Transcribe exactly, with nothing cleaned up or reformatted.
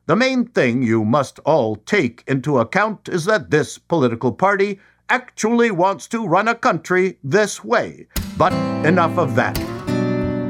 The main thing you must all take into account is that this political party actually wants to run a country this way. But enough of that.